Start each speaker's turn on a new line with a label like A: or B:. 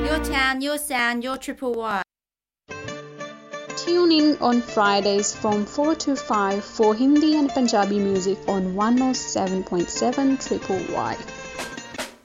A: your town, your sound, your Triple Y.
B: Tune in on Fridays from 4 to 5 for Hindi and Punjabi music on 107.7 Triple Y.